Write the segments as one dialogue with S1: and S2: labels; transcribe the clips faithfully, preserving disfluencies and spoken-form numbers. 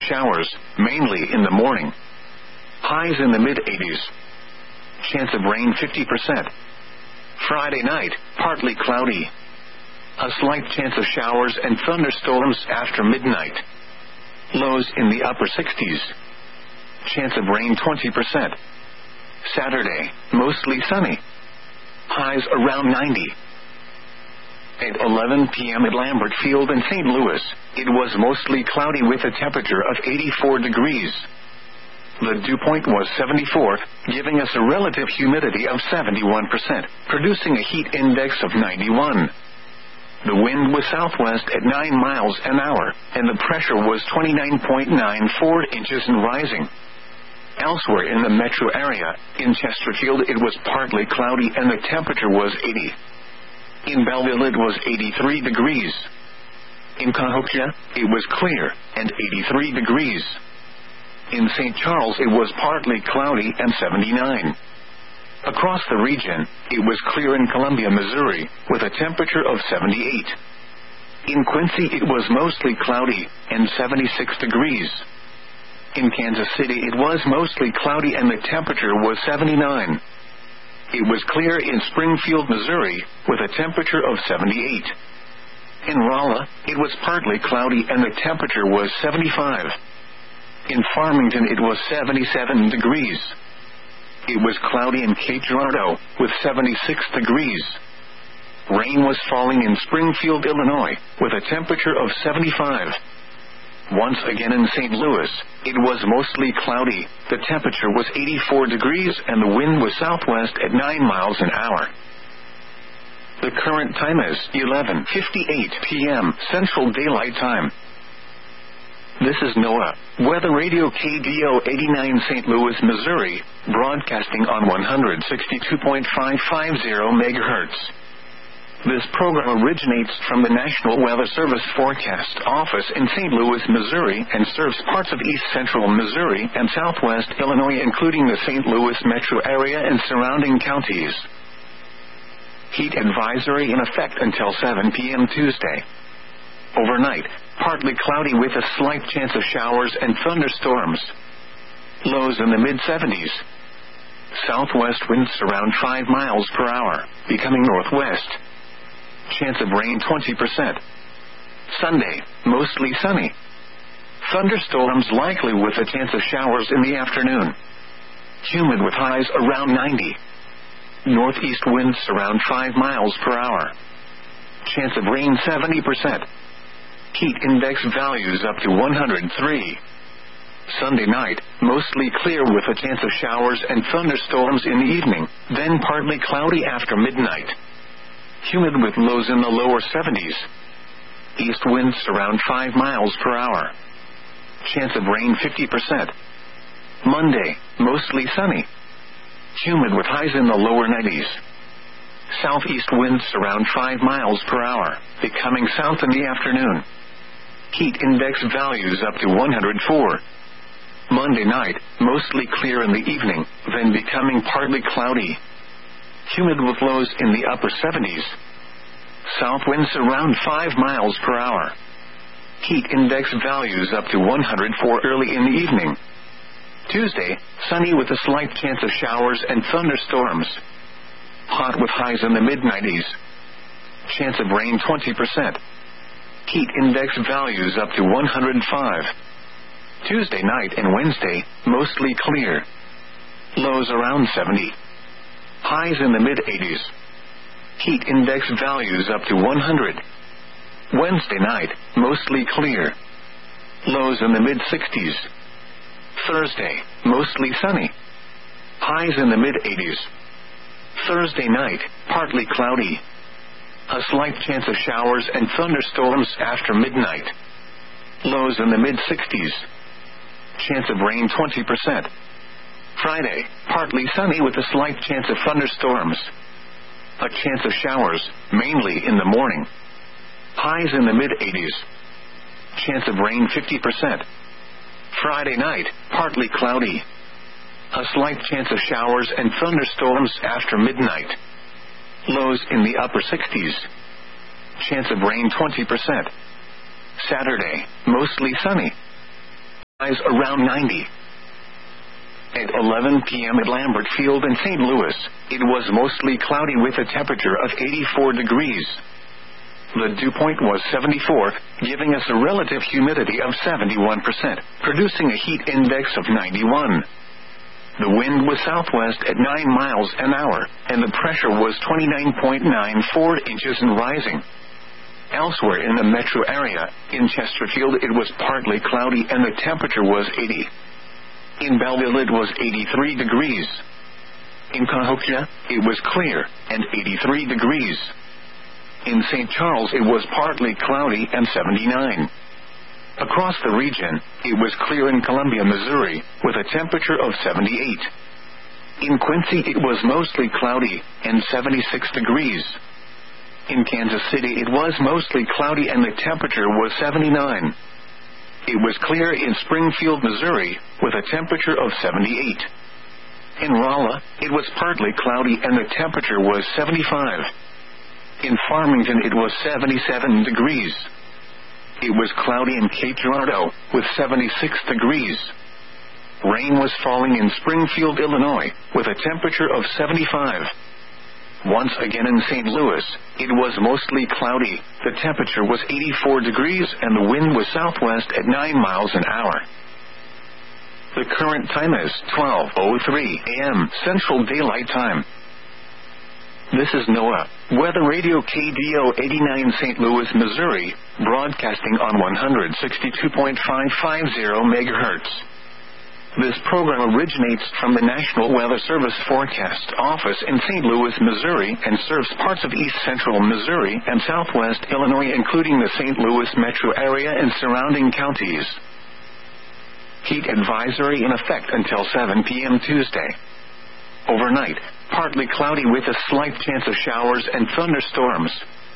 S1: Showers, mainly in the morning. Highs in the mid eighties. Chance of rain fifty percent. Friday night, partly cloudy. A slight chance of showers and thunderstorms after midnight. Lows in the upper sixties. Chance of rain twenty percent. Saturday, mostly sunny. Highs around ninety. At eleven p.m. at Lambert Field in Saint Louis, it was mostly cloudy with a temperature of eighty-four degrees. The dew point was seventy-four, giving us a relative humidity of seventy-one percent, producing a heat index of ninety-one. The wind was southwest at nine miles an hour, and the pressure was twenty-nine point nine four inches and rising. Elsewhere in the metro area, in Chesterfield it was partly cloudy and the temperature was eighty. In Belleville it was eighty-three degrees. In Cahokia, it was clear, and eighty-three degrees. In Saint Charles it was partly cloudy and seventy-nine. Across the region, it was clear in Columbia, Missouri, with a temperature of seventy-eight. In Quincy it was mostly cloudy, and seventy-six degrees. In Kansas City it was mostly cloudy and the temperature was seventy-nine. It was clear in Springfield, Missouri, with a temperature of seventy-eight. In Rolla, it was partly cloudy and the temperature was seventy-five. In Farmington it was seventy-seven degrees. It was cloudy in Cape Girardeau, with seventy-six degrees. Rain was falling in Springfield, Illinois, with a temperature of seventy-five. Once again in Saint Louis, it was mostly cloudy, the temperature was eighty-four degrees and the wind was southwest at nine miles an hour. The current time is eleven fifty-eight p.m. Central Daylight Time. This is NOAA, Weather Radio K D O eighty-nine Saint Louis, Missouri, broadcasting on one sixty-two point five five zero megahertz. This program originates from the National Weather Service Forecast Office in Saint Louis, Missouri, and serves parts of east central Missouri and southwest Illinois, including the Saint Louis metro area and surrounding counties. Heat advisory in effect until seven p.m. Tuesday. Overnight, partly cloudy with a slight chance of showers and thunderstorms. Lows in the mid seventies. Southwest winds around five miles per hour, becoming northwest. Chance of rain twenty percent. Sunday, mostly sunny. Thunderstorms likely with a chance of showers in the afternoon. Humid with highs around ninety. Northeast winds around five miles per hour. Chance of rain seventy percent. Heat index values up to one hundred three. Sunday night, mostly clear with a chance of showers and thunderstorms in the evening, then partly cloudy after midnight. Humid with lows in the lower seventies. East winds around five miles per hour. Chance of rain fifty percent. Monday, mostly sunny. Humid with highs in the lower nineties. Southeast winds around five miles per hour, becoming south in the afternoon. Heat index values up to one hundred four. Monday night, mostly clear in the evening, then becoming partly cloudy. Humid with lows in the upper seventies. South winds around five miles per hour. Heat index values up to one hundred four early in the evening. Tuesday, sunny with a slight chance of showers and thunderstorms. Hot with highs in the mid nineties. Chance of rain twenty percent. Heat index values up to one hundred five. Tuesday night and Wednesday, mostly clear. Lows around seventy. Highs in the mid eighties. Heat index values up to one hundred. Wednesday night, mostly clear. Lows in the mid sixties. Thursday, mostly sunny. Highs in the mid eighties. Thursday night, partly cloudy. A slight chance of showers and thunderstorms after midnight. Lows in the mid sixties. Chance of rain twenty percent. Friday, partly sunny with a slight chance of thunderstorms. A chance of showers, mainly in the morning. Highs in the mid eighties. Chance of rain fifty percent. Friday night, partly cloudy. A slight chance of showers and thunderstorms after midnight. Lows in the upper sixties. Chance of rain twenty percent. Saturday, mostly sunny. highs around ninety. At eleven p.m. at Lambert Field in Saint Louis, it was mostly cloudy with a temperature of eighty-four degrees. The dew point was seventy-four, giving us a relative humidity of seventy-one percent, producing a heat index of ninety-one. The wind was southwest at nine miles an hour, and the pressure was twenty-nine point nine four inches and rising. Elsewhere in the metro area, in Chesterfield it was partly cloudy and the temperature was eighty. In Belleville it was eighty-three degrees. In Cahokia, it was clear, and eighty-three degrees. In Saint Charles it was partly cloudy and seventy-nine. Across the region, it was clear in Columbia, Missouri, with a temperature of seventy-eight. In Quincy it was mostly cloudy, and seventy-six degrees. In Kansas City it was mostly cloudy and the temperature was seventy-nine. It was clear in Springfield, Missouri, with a temperature of seventy-eight. In Rolla, it was partly cloudy and the temperature was seventy-five. In Farmington it was seventy-seven degrees. It was cloudy in Cape Girardeau, with seventy-six degrees. Rain was falling in Springfield, Illinois, with a temperature of seventy-five. Once again in Saint Louis, it was mostly cloudy, the temperature was eighty-four degrees and the wind was southwest at nine miles an hour. The current time is twelve oh three a.m. Central Daylight Time. This is NOAA, Weather Radio K D O eighty-nine Saint Louis, Missouri, broadcasting on one sixty-two point five five zero megahertz. This program originates from the National Weather Service Forecast Office in Saint Louis, Missouri, and serves parts of east central Missouri and southwest Illinois, including the Saint Louis metro area and surrounding counties. Heat advisory in effect until seven p.m. Tuesday. Overnight, partly cloudy with a slight chance of showers and thunderstorms.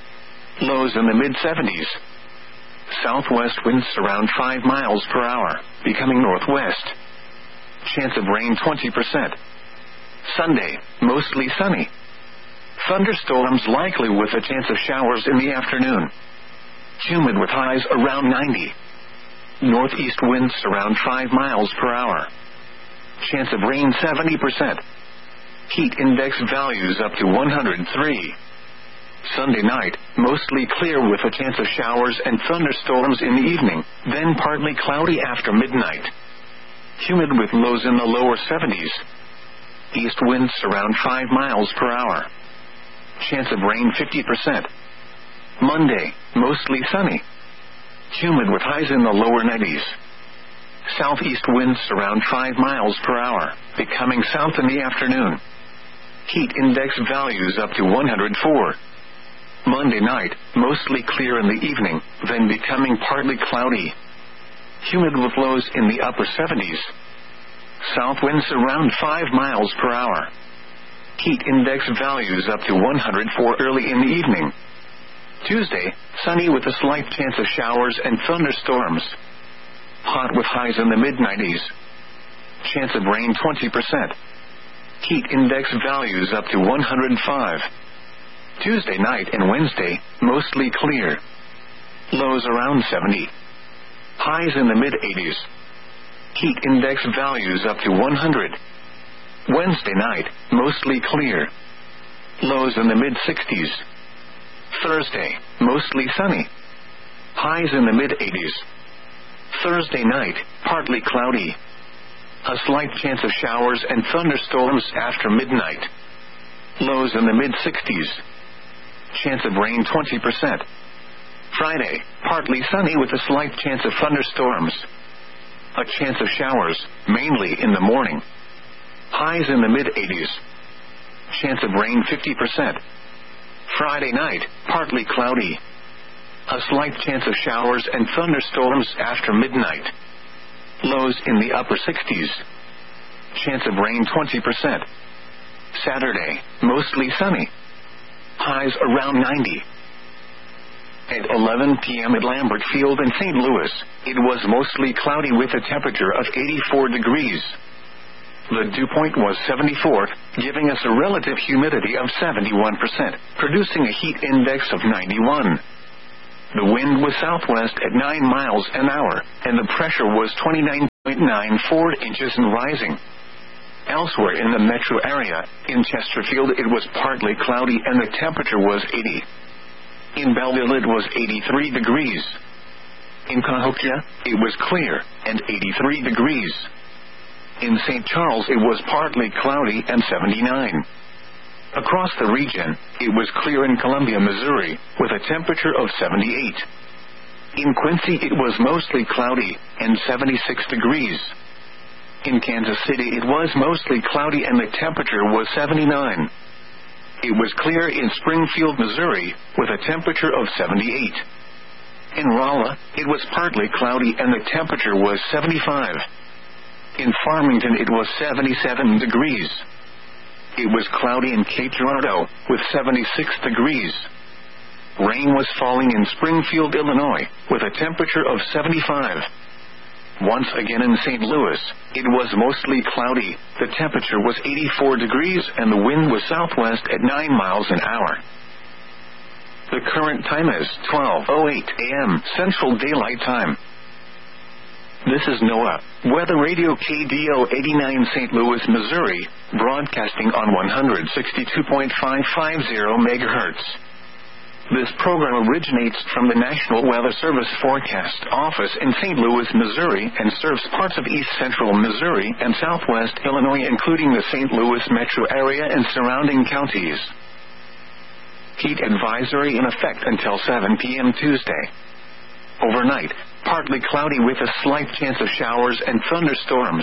S1: Lows in the mid seventies. Southwest winds around five miles per hour, becoming northwest. Chance of rain twenty percent. Sunday, mostly sunny. Thunderstorms likely with a chance of showers in the afternoon. Humid with highs around ninety. Northeast winds around five miles per hour. Chance of rain seventy percent. Heat index values up to one hundred three. Sunday night, mostly clear with a chance of showers and thunderstorms in the evening, then partly cloudy after midnight. Humid with lows in the lower seventies. East winds around five miles per hour. Chance of rain fifty percent. Monday, mostly sunny. Humid with highs in the lower nineties. Southeast winds around five miles per hour, becoming south in the afternoon. Heat index values up to one hundred four. Monday night, mostly clear in the evening, then becoming partly cloudy. Humid with lows in the upper seventies. South winds around five miles per hour. Heat index values up to one hundred four early in the evening. Tuesday, sunny with a slight chance of showers and thunderstorms. Hot with highs in the mid nineties. Chance of rain twenty percent. Heat index values up to one hundred five. Tuesday night and Wednesday, mostly clear. Lows around seventy. Highs in the mid eighties. Heat index values up to one hundred. Wednesday night, mostly clear. Lows in the mid sixties. Thursday, mostly sunny. Highs in the mid eighties. Thursday night, partly cloudy. A slight chance of showers and thunderstorms after midnight. Lows in the mid sixties. Chance of rain twenty percent. Friday, partly sunny with a slight chance of thunderstorms. A chance of showers, mainly in the morning. Highs in the mid eighties. Chance of rain fifty percent. Friday night, partly cloudy. A slight chance of showers and thunderstorms after midnight. Lows in the upper sixties. Chance of rain twenty percent. Saturday, mostly sunny. Highs around ninety. At eleven p.m. at Lambert Field in Saint Louis, it was mostly cloudy with a temperature of eighty-four degrees. The dew point was seventy-four, giving us a relative humidity of seventy-one percent, producing a heat index of ninety-one. The wind was southwest at nine miles an hour, and the pressure was twenty-nine nine four inches and rising. Elsewhere in the metro area, in Chesterfield it was partly cloudy and the temperature was eighty. In Belleville it was eighty-three degrees. In Cahokia, it was clear, and eighty-three degrees. In Saint Charles it was partly cloudy and seventy-nine. Across the region, it was clear in Columbia, Missouri, with a temperature of seventy-eight. In Quincy it was mostly cloudy, and seventy-six degrees. In Kansas City it was mostly cloudy and the temperature was seventy-nine. It was clear in Springfield, Missouri, with a temperature of seventy-eight. In Rolla, it was partly cloudy and the temperature was seventy-five. In Farmington it was seventy-seven degrees. It was cloudy in Cape Girardeau, with seventy-six degrees. Rain was falling in Springfield, Illinois, with a temperature of seventy-five. Once again in Saint Louis, it was mostly cloudy, the temperature was eighty-four degrees and the wind was southwest at nine miles an hour. The current time is twelve oh eight a.m. Central Daylight Time. This is NOAA, Weather Radio K D O eighty-nine Saint Louis, Missouri, broadcasting on one sixty-two point five five zero megahertz. This program originates from the National Weather Service Forecast Office in Saint Louis, Missouri, and serves parts of east central Missouri and southwest Illinois, including the Saint Louis metro area and surrounding counties. Heat advisory in effect until seven p.m. Tuesday. Overnight, partly cloudy with a slight chance of showers and thunderstorms.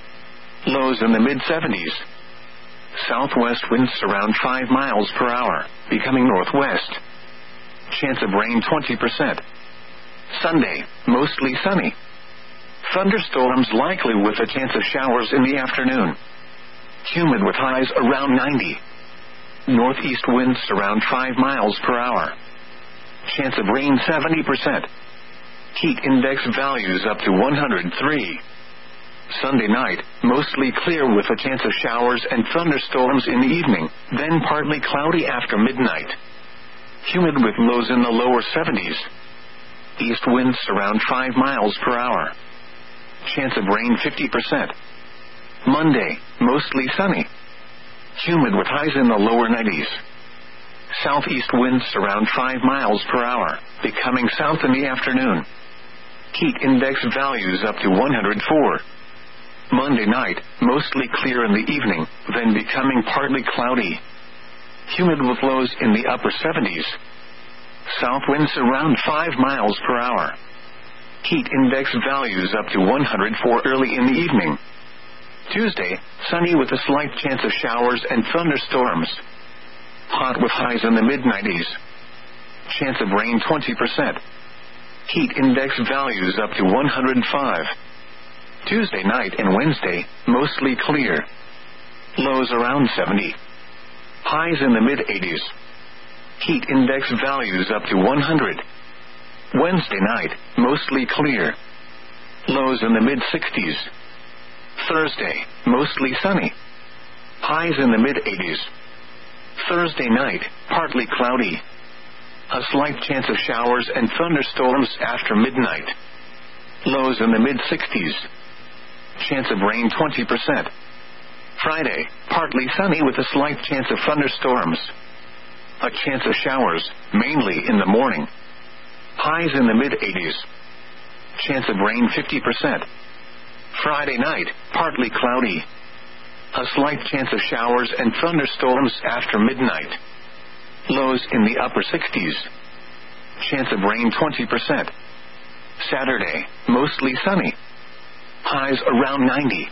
S1: Lows in the mid seventies. Southwest winds around five miles per hour, becoming northwest. Chance of rain twenty percent. Sunday, mostly sunny. Thunderstorms likely with a chance of showers in the afternoon. Humid with highs around ninety. Northeast winds around five miles per hour. Chance of rain seventy percent. Heat index values up to one hundred three. Sunday night, mostly clear with a chance of showers and thunderstorms in the evening, then partly cloudy after midnight. Humid with lows in the lower seventies. East winds around five miles per hour. Chance of rain fifty percent. Monday, mostly sunny. Humid with highs in the lower nineties. Southeast winds around five miles per hour, becoming south in the afternoon. Heat index values up to one hundred four. Monday night, mostly clear in the evening, then becoming partly cloudy. Humid with lows in the upper seventies. South winds around five miles per hour. Heat index values up to one hundred four early in the evening. Tuesday, sunny with a slight chance of showers and thunderstorms. Hot with highs in the mid nineties. Chance of rain twenty percent. Heat index values up to one hundred five. Tuesday night and Wednesday, mostly clear. Lows around seventy. Highs in the mid eighties. Heat index values up to one hundred. Wednesday night, mostly clear. Lows in the mid sixties. Thursday, mostly sunny. Highs in the mid eighties. Thursday night, partly cloudy. A slight chance of showers and thunderstorms after midnight. Lows in the mid sixties. Chance of rain twenty percent. Friday, partly sunny with a slight chance of thunderstorms. A chance of showers, mainly in the morning. Highs in the mid eighties. Chance of rain fifty percent. Friday night, partly cloudy. A slight chance of showers and thunderstorms after midnight. Lows in the upper sixties. Chance of rain twenty percent. Saturday, mostly sunny. Highs around ninety.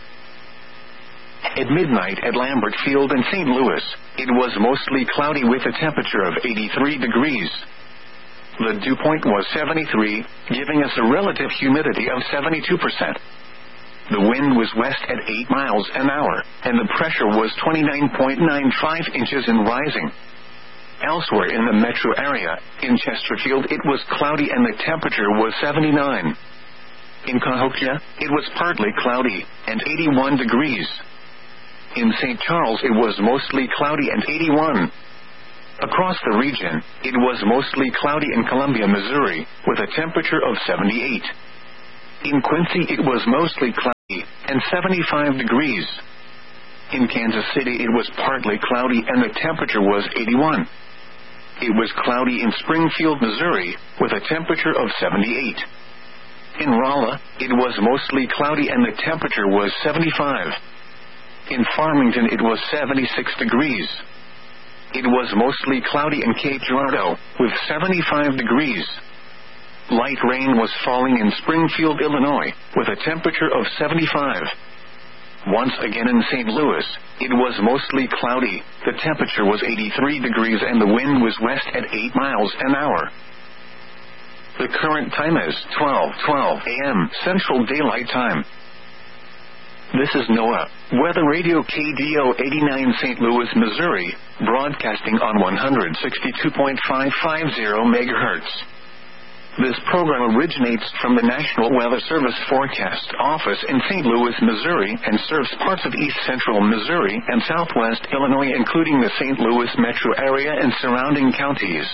S1: At midnight at Lambert Field in Saint Louis, it was mostly cloudy with a temperature of eighty-three degrees. The dew point was seventy-three, giving us a relative humidity of seventy-two percent. The wind was west at eight miles an hour, and the pressure was twenty-nine point nine five inches and rising. Elsewhere in the metro area, in Chesterfield it was cloudy and the temperature was seventy-nine. In Cahokia, it was partly cloudy, and eighty-one degrees. In Saint Charles it was mostly cloudy and eighty-one. Across the region, it was mostly cloudy in Columbia, Missouri, with a temperature of seventy-eight. In Quincy it was mostly cloudy and seventy-five degrees. In Kansas City, it was partly cloudy and the temperature was eighty-one. It was cloudy in Springfield, Missouri, with a temperature of seventy-eight. In Rolla, it was mostly cloudy and the temperature was seventy-five. In Farmington, it was seventy-six degrees. It was mostly cloudy in Cape Girardeau, with seventy-five degrees. Light rain was falling in Springfield, Illinois, with a temperature of seventy-five. Once again in Saint Louis, it was mostly cloudy, the temperature was eighty-three degrees and the wind was west at eight miles an hour. The current time is twelve twelve a m Central Daylight Time. This is NOAA Weather Radio K D O eighty-nine Saint Louis, Missouri, broadcasting on one sixty-two point five five zero megahertz. This program originates from the National Weather Service Forecast Office in Saint Louis, Missouri, and serves parts of east central Missouri and southwest Illinois, including the Saint Louis metro area and surrounding counties.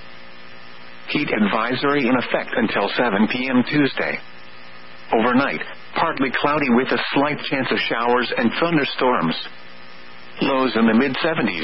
S1: Heat advisory in effect until seven p m Tuesday. Overnight, partly cloudy with a slight chance of showers and thunderstorms. Lows in the mid seventies.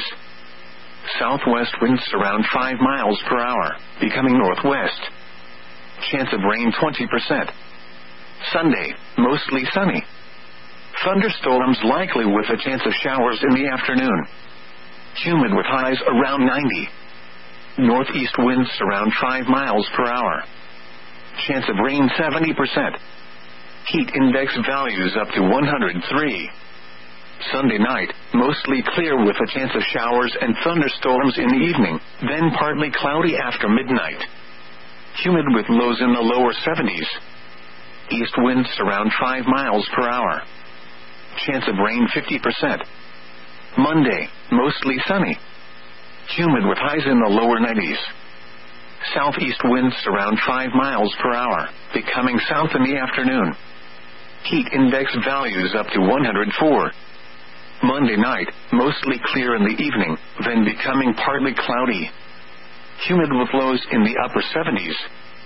S1: Southwest winds around five miles per hour, becoming northwest. Chance of rain twenty percent. Sunday, mostly sunny. Thunderstorms likely with a chance of showers in the afternoon. Humid with highs around ninety. Northeast winds around five miles per hour. Chance of rain seventy percent. Heat index values up to one hundred three. Sunday night, mostly clear with a chance of showers and thunderstorms in the evening, then partly cloudy after midnight. Humid with lows in the lower seventies. East winds around five miles per hour. Chance of rain fifty percent. Monday, mostly sunny. Humid with highs in the lower nineties. Southeast winds around five miles per hour, becoming south in the afternoon. Heat index values up to one hundred four. Monday night, mostly clear in the evening, then becoming partly cloudy. Humid with lows in the upper seventies.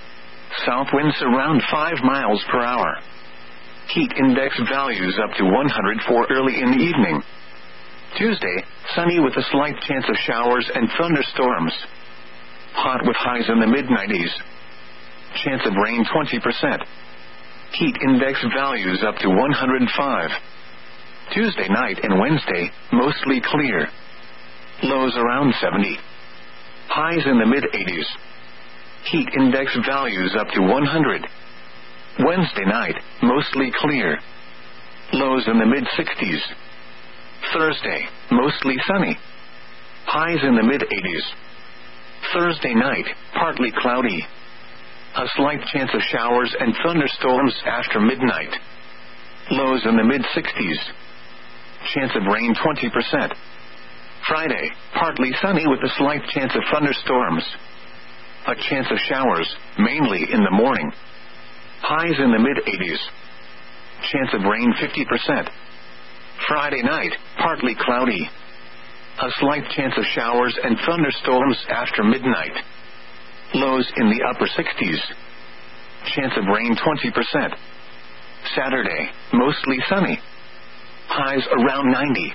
S1: South winds around five miles per hour. Heat index values up to one hundred four early in the evening. Tuesday, sunny with a slight chance of showers and thunderstorms. Hot with highs in the mid nineties. Chance of rain twenty percent. Heat index values up to one hundred five. Tuesday night and Wednesday, mostly clear. Lows around seventy. Highs in the mid eighties. Heat index values up to one hundred. Wednesday night, mostly clear. Lows in the mid sixties. Thursday, mostly sunny. Highs in the mid eighties. Thursday night, partly cloudy. A slight chance of showers and thunderstorms after midnight. Lows in the mid sixties. Chance of rain twenty percent. Friday, partly sunny with a slight chance of thunderstorms. A chance of showers, mainly in the morning. Highs in the mid eighties. Chance of rain fifty percent. Friday night, partly cloudy. A slight chance of showers and thunderstorms after midnight. Lows in the upper sixties. Chance of rain twenty percent. Saturday, mostly sunny. Highs around ninety.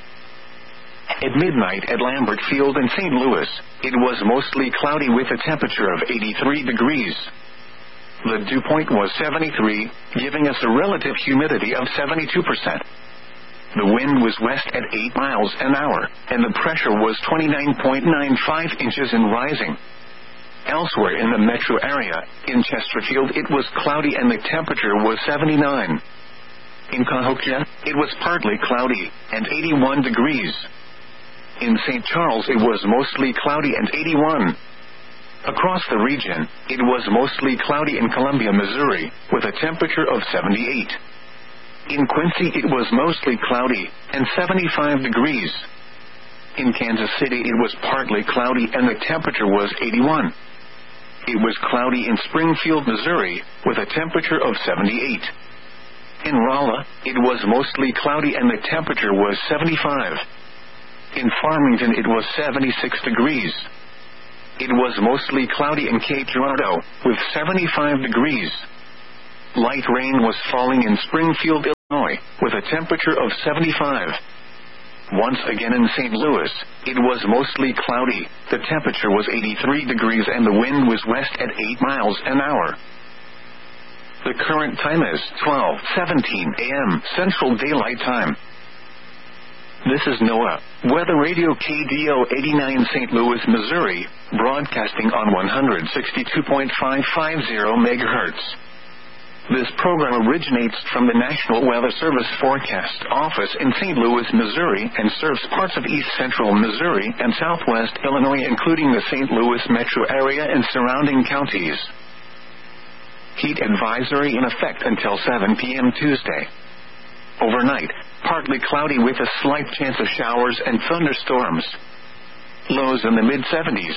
S1: At midnight at Lambert Field in Saint Louis, it was mostly cloudy with a temperature of eighty-three degrees. The dew point was seventy-three, giving us a relative humidity of seventy-two percent. The wind was west at eight miles an hour, and the pressure was twenty-nine point nine five inches and rising. Elsewhere in the metro area, in Chesterfield, it was cloudy and the temperature was seventy-nine. In Cahokia, it was partly cloudy, and eighty-one degrees. In Saint Charles, it was mostly cloudy and eighty-one. Across the region, it was mostly cloudy in Columbia, Missouri, with a temperature of seventy-eight. In Quincy, it was mostly cloudy, and seventy-five degrees. In Kansas City, it was partly cloudy and the temperature was eighty-one. It was cloudy in Springfield, Missouri, with a temperature of seventy-eight. In Rolla, it was mostly cloudy and the temperature was seventy-five. In Farmington, it was seventy-six degrees. It was mostly cloudy in Cape Girardeau, with seventy-five degrees. Light rain was falling in Springfield, Illinois, with a temperature of seventy-five. Once again in Saint Louis, it was mostly cloudy. The temperature was eighty-three degrees and the wind was west at eight miles an hour. The current time is twelve seventeen a m Central Daylight Time. This is NOAA Weather Radio K D O eighty-nine Saint Louis, Missouri, broadcasting on one sixty-two point five five zero megahertz. This program originates from the National Weather Service Forecast Office in Saint Louis, Missouri, and serves parts of east central Missouri and southwest Illinois, including the Saint Louis metro area and surrounding counties. Heat advisory in effect until seven p m Tuesday. Overnight, partly cloudy with a slight chance of showers and thunderstorms. Lows in the mid seventies.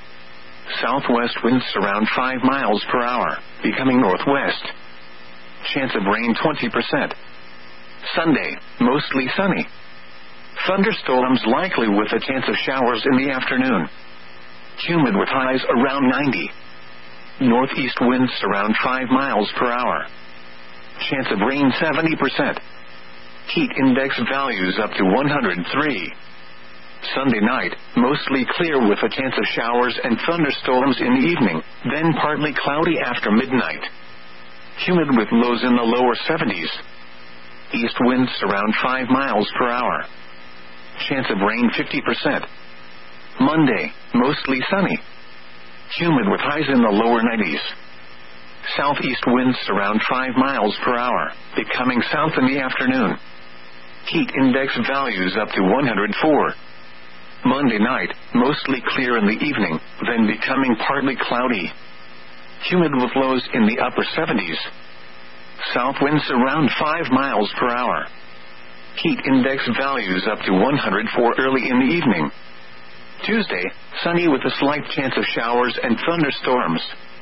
S1: Southwest winds around five miles per hour, becoming northwest. Chance of rain twenty percent. Sunday, mostly sunny. Thunderstorms likely with a chance of showers in the afternoon. Humid with highs around ninety. Northeast winds around five miles per hour. Chance of rain seventy percent. Heat index values up to one hundred three. Sunday night, mostly clear with a chance of showers and thunderstorms in the evening, then partly cloudy after midnight. Humid with lows in the lower seventies. East winds around five miles per hour. Chance of rain fifty percent. Monday, mostly sunny. Humid with highs in the lower nineties. Southeast winds around five miles per hour, becoming south in the afternoon. Heat index values up to one hundred four. Monday night, mostly clear in the evening, then becoming partly cloudy. Humid with lows in the upper seventies. South winds around five miles per hour. Heat index values up to one hundred four early in the evening. Tuesday, sunny with a slight chance of showers and thunderstorms.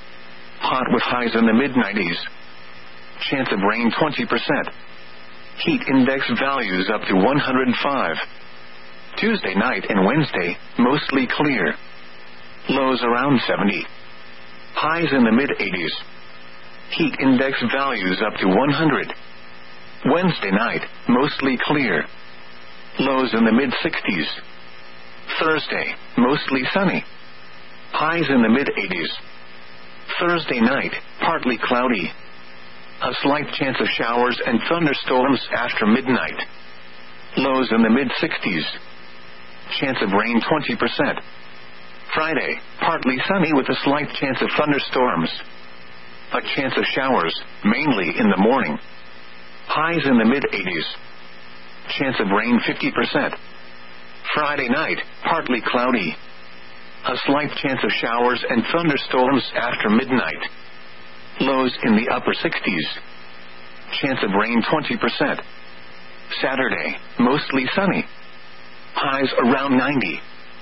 S1: Hot with highs in the mid nineties. Chance of rain twenty percent. Heat index values up to one hundred five. Tuesday night and Wednesday, mostly clear. Lows around seventy. Highs in the mid eighties. Heat index values up to one hundred. Wednesday night, mostly clear. Lows in the mid sixties. Thursday, mostly sunny. Highs in the mid eighties. Thursday night, partly cloudy. A slight chance of showers and thunderstorms after midnight. Lows in the mid sixties. Chance of rain twenty percent. Friday, partly sunny with a slight chance of thunderstorms. A chance of showers, mainly in the morning. Highs in the mid eighties. Chance of rain fifty percent. Friday night, partly cloudy. A slight chance of showers and thunderstorms after midnight. Lows in the upper sixties. Chance of rain twenty percent. Saturday, mostly sunny. Highs around ninety.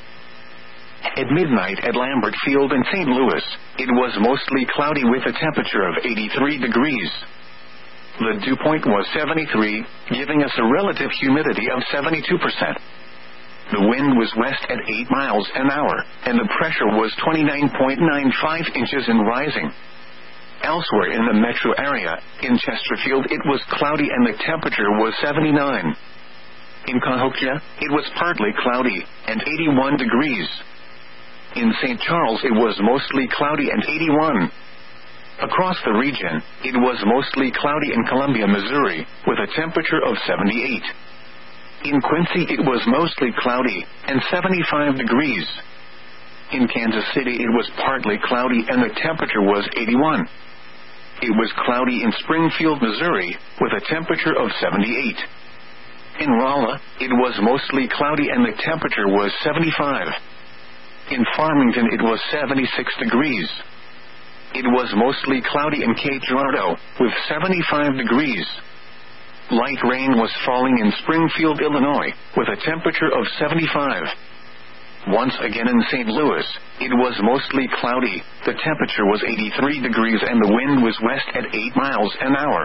S1: At midnight at Lambert Field in Saint Louis, it was mostly cloudy with a temperature of eighty-three degrees. The dew point was seventy-three, giving us a relative humidity of seventy-two percent. The wind was west at eight miles an hour, and the pressure was twenty-nine point nine five inches and rising. Elsewhere in the metro area, in Chesterfield, it was cloudy and the temperature was seventy-nine. In Cahokia, it was partly cloudy, and eighty-one degrees. In Saint Charles, it was mostly cloudy and eighty-one. Across the region, it was mostly cloudy in Columbia, Missouri, with a temperature of seventy-eight. In Quincy, it was mostly cloudy, and seventy-five degrees. In Kansas City, it was partly cloudy and the temperature was eighty-one. It was cloudy in Springfield, Missouri, with a temperature of seventy-eight. In Rolla, it was mostly cloudy and the temperature was seventy-five. In Farmington, it was seventy-six degrees. It was mostly cloudy in Cape Girardeau, with seventy-five degrees. Light rain was falling in Springfield, Illinois, with a temperature of seventy-five. Once again in Saint Louis, it was mostly cloudy, the temperature was eighty-three degrees and the wind was west at eight miles an hour.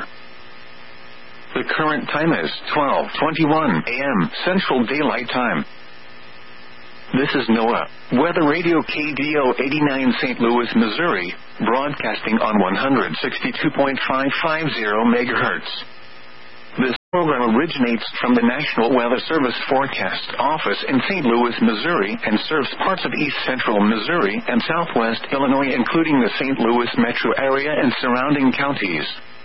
S1: The current time is twelve twenty-one a m Central Daylight Time. This is NOAA Weather Radio K D O eighty-nine Saint Louis, Missouri, broadcasting on one sixty-two point five five zero megahertz. This program originates from the National Weather Service Forecast Office in Saint Louis, Missouri, and serves parts of east central Missouri and southwest Illinois, including the Saint Louis metro area and surrounding counties.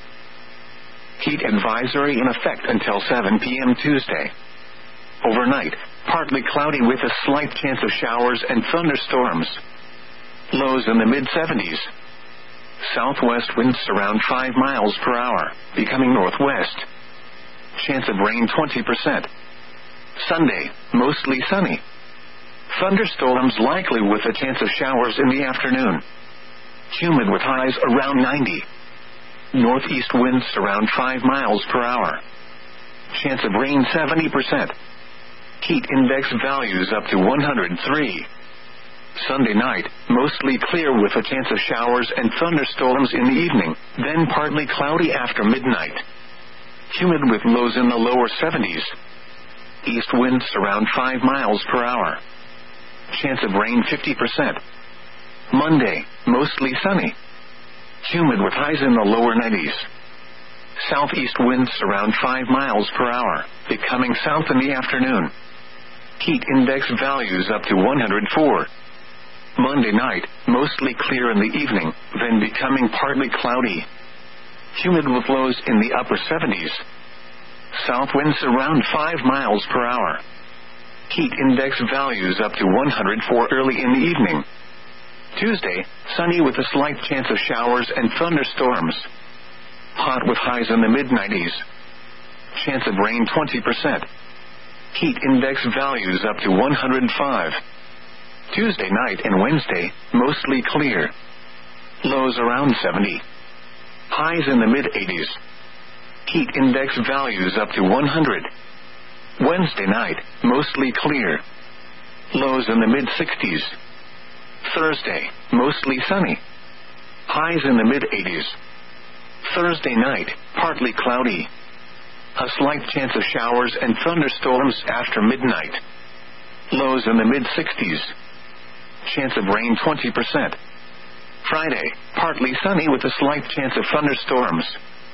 S1: Heat advisory in effect until seven p.m. Tuesday. Overnight, partly cloudy with a slight chance of showers and thunderstorms. Lows in the mid seventies. Southwest winds around five miles per hour, becoming northwest. Chance of rain twenty percent. Sunday, mostly sunny. Thunderstorms likely with a chance of showers in the afternoon. Humid with highs around ninety. Northeast winds around five miles per hour. Chance of rain seventy percent. Heat index values up to one hundred three. Sunday night, mostly clear with a chance of showers and thunderstorms in the evening, then partly cloudy after midnight. Humid with lows in the lower seventies. East winds around five miles per hour. Chance of rain fifty percent. Monday, mostly sunny. Humid with highs in the lower nineties. Southeast winds around five miles per hour, becoming south in the afternoon. Heat index values up to one hundred four. Monday night, mostly clear in the evening, then becoming partly cloudy. Humid with lows in the upper seventies. South winds around five miles per hour. Heat index values up to one hundred four early in the evening. Tuesday, sunny with a slight chance of showers and thunderstorms. Hot with highs in the mid nineties. Chance of rain twenty percent. Heat index values up to one hundred five. Tuesday night and Wednesday, mostly clear. Lows around seventy. Highs in the mid eighties. Heat index values up to one hundred. Wednesday night, mostly clear. Lows in the mid sixties. Thursday, mostly sunny. Highs in the mid eighties. Thursday night, partly cloudy. A slight chance of showers and thunderstorms after midnight. Lows in the mid sixties. Chance of rain twenty percent. Friday, partly sunny with a slight chance of thunderstorms.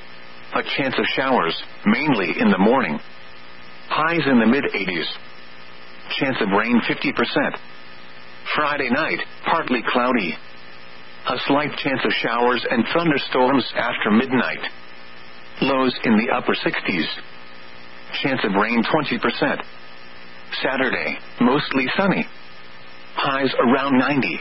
S1: A chance of showers, mainly in the morning. Highs in the mid eighties. Chance of rain fifty percent. Friday night, partly cloudy. A slight chance of showers and thunderstorms after midnight. Lows in the upper sixties. Chance of rain twenty percent. Saturday, mostly sunny. Highs around ninety.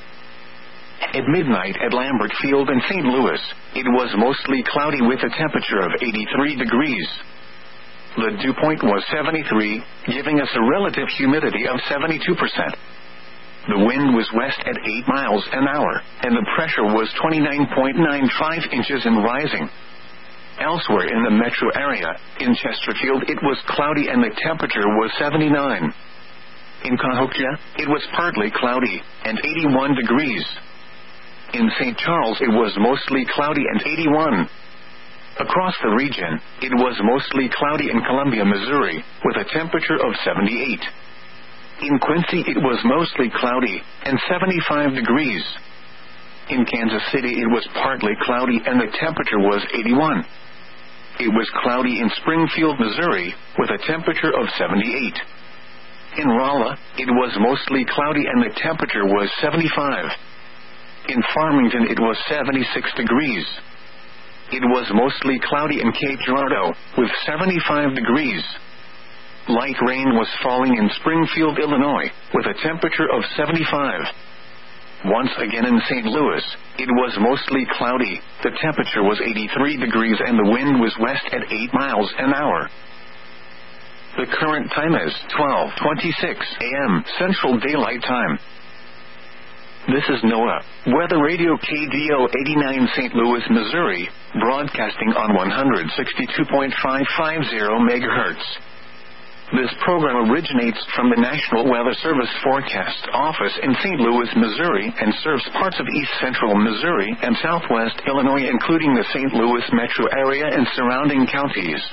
S1: At midnight at Lambert Field in Saint Louis, it was mostly cloudy with a temperature of eighty-three degrees. The dew point was seventy-three, giving us a relative humidity of seventy-two percent. The wind was west at eight miles an hour, and the pressure was twenty-nine point nine five inches and rising. Elsewhere in the metro area, in Chesterfield, it was cloudy and the temperature was seventy-nine. In Cahokia, it was partly cloudy, and eighty-one degrees. In Saint Charles, it was mostly cloudy and eighty-one. Across the region, it was mostly cloudy in Columbia, Missouri, with a temperature of seventy-eight. In Quincy, it was mostly cloudy, and seventy-five degrees. In Kansas City, it was partly cloudy and the temperature was eighty-one. It was cloudy in Springfield, Missouri, with a temperature of seventy-eight. In Rolla, it was mostly cloudy and the temperature was seventy-five. In Farmington, it was seventy-six degrees. It was mostly cloudy in Cape Girardeau, with seventy-five degrees. Light rain was falling in Springfield, Illinois, with a temperature of seventy-five. Once again in Saint Louis, it was mostly cloudy, the temperature was eighty-three degrees and the wind was west at eight miles an hour. The current time is twelve twenty-six a.m. Central Daylight Time. This is NOAA, Weather Radio K D O eighty-nine Saint Louis, Missouri, broadcasting on one hundred sixty-two point five five zero megahertz. This program originates from the National Weather Service Forecast Office in Saint Louis, Missouri, and serves parts of east central Missouri and southwest Illinois, including the Saint Louis metro area and surrounding counties.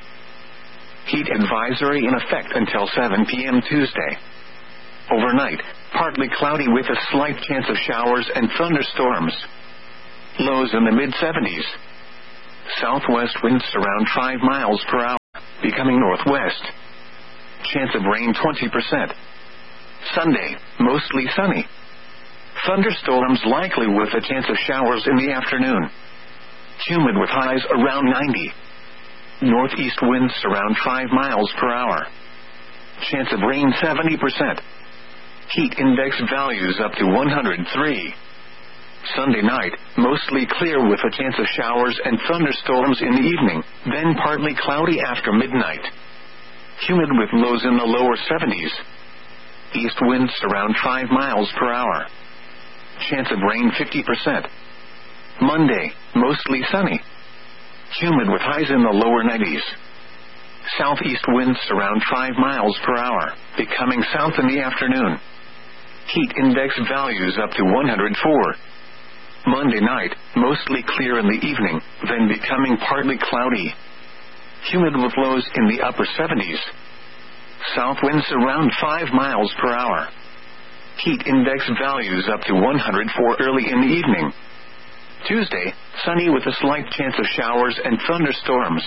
S1: Heat advisory in effect until seven p.m. Tuesday. Overnight, partly cloudy with a slight chance of showers and thunderstorms. Lows in the mid seventies. Southwest winds around five miles per hour. becoming northwest. Chance of rain twenty percent. Sunday, mostly sunny. Thunderstorms likely with a chance of showers in the afternoon. Humid with highs around ninety. Northeast winds around five miles per hour. Chance of rain seventy percent. Heat index values up to one hundred three. Sunday night, mostly clear with a chance of showers and thunderstorms in the evening, then partly cloudy after midnight. Humid with lows in the lower seventies. East winds around five miles per hour. Chance of rain fifty percent. Monday, mostly sunny. Humid with highs in the lower nineties. Southeast winds around five miles per hour, becoming south in the afternoon. Heat index values up to one hundred four. Monday night, mostly clear in the evening, then becoming partly cloudy. Humid with lows in the upper seventies. South winds around five miles per hour. Heat index values up to one hundred four early in the evening. Tuesday, sunny with a slight chance of showers and thunderstorms.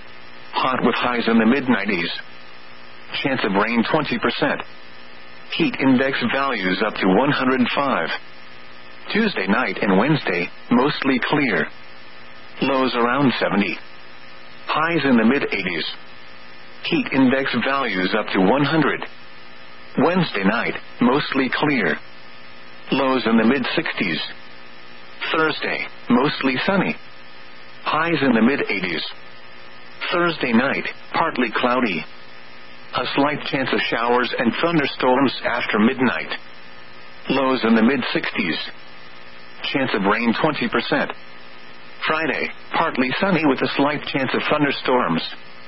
S1: Hot with highs in the mid nineties. Chance of rain twenty percent. Heat index values up to one hundred five. Tuesday night and Wednesday, mostly clear. Lows around seventy. Highs in the mid eighties. Heat index values up to one hundred. Wednesday night, mostly clear. Lows in the mid sixties. Thursday, mostly sunny. Highs in the mid eighties. Thursday night, partly cloudy. A slight chance of showers and thunderstorms after midnight. Lows in the mid sixties. Chance of rain twenty percent. Friday, partly sunny with a slight chance of thunderstorms.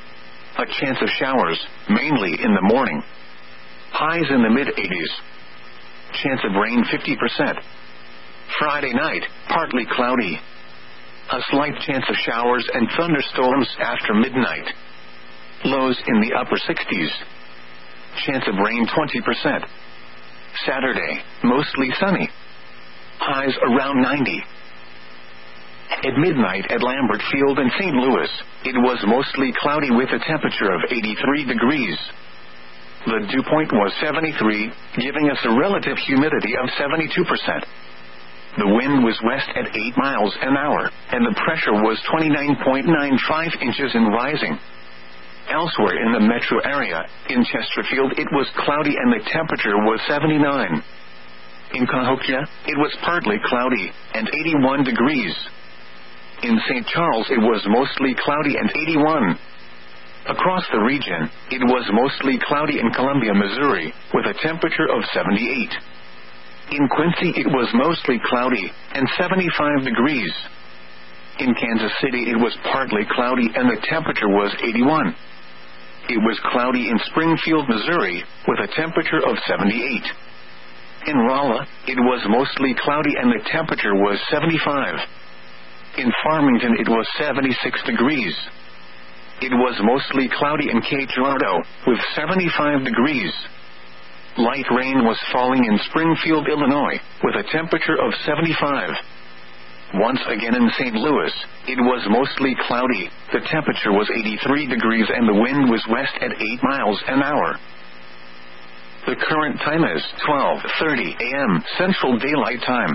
S1: A chance of showers, mainly in the morning. Highs in the mid eighties. Chance of rain fifty percent. Friday night, partly cloudy. A slight chance of showers and thunderstorms after midnight. Lows in the upper sixties. Chance of rain twenty percent. Saturday, mostly sunny. Highs around ninety. At midnight at Lambert Field in Saint Louis, it was mostly cloudy with a temperature of eighty-three degrees. The dew point was seventy-three, giving us a relative humidity of seventy-two percent. The wind was west at eight miles an hour, and the pressure was twenty-nine point nine five inches and rising. Elsewhere in the metro area, in Chesterfield it was cloudy and the temperature was seventy-nine. In Cahokia, it was partly cloudy, and eighty-one degrees. In Saint Charles it was mostly cloudy and eighty-one. Across the region, it was mostly cloudy in Columbia, Missouri, with a temperature of seventy-eight. In Quincy it was mostly cloudy, and seventy-five degrees. In Kansas City it was partly cloudy and the temperature was eighty-one. It was cloudy in Springfield, Missouri, with a temperature of seventy-eight. In Rolla, it was mostly cloudy and the temperature was seventy-five. In Farmington it was seventy-six degrees. It was mostly cloudy in Cape Girardeau, with seventy-five degrees. Light rain was falling in Springfield, Illinois, with a temperature of seventy-five. Once again in Saint Louis, it was mostly cloudy, the temperature was eighty-three degrees and the wind was west at eight miles an hour. The current time is twelve thirty a.m. Central Daylight Time.